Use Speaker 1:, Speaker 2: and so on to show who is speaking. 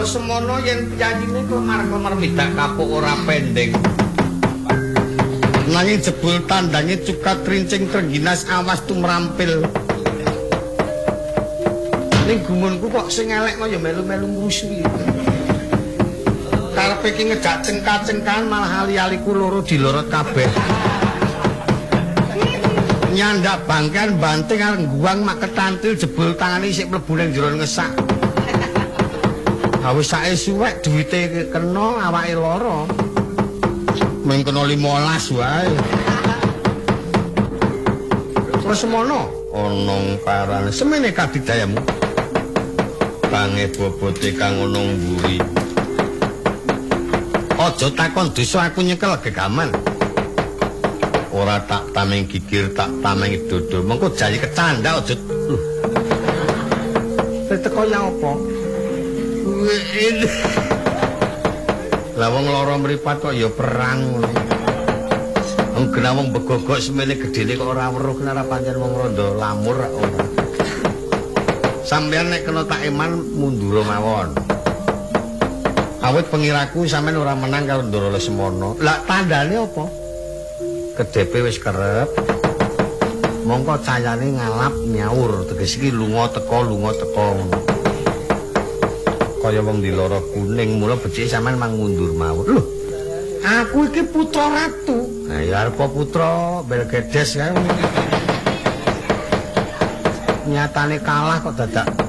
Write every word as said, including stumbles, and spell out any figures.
Speaker 1: Semono yen piyayine kok marek-marek midak kapuk ora pendeng. Nanging jebul tandange cukat rincing trengginas awas tumrampil. Ning gumunku kok sing elek kaya melu-melu ngrusuhi. Karepe ki ngejak cengkak-cengkan malah ali-aliku loro dilorot kabeh. Nyandak bangkan banting areng guwang mak ketantil jebul tangane isih mlebu ning jero ngesak. Ha wis sae suwek duwite kena awake lara. Mung kena limolas wae. Terus semono ana karan semene kadidayamu. Bange bobote kang ana mburi. Aja takon dosa aku nyekel gegaman. Ora tak tameng gigir tak tameng dodo. Mengko jayi kecandak aja. Teko ya apa? Lah wong lara mripat kok ya perang ngono. Wong genah wong begogok semene gedene kok ora weruh kenara pancen wong rondo lamur ora. Sampeyan nek kena tak eman mundur mawon. Awit pengiraku sampean ora menang karo Ndara Lesmana. Lah tandane apa? Kedepe wis kerep. Mongko cayane ngalap nyaur tegese iki lunga teka lunga teka ngono. Kaya wong diloro kuning mula becike sampean mang mundur mawon. Lho, aku iki putra ratu. Nah ya arep putra Belgedes kae. Nyatane kalah kok dadak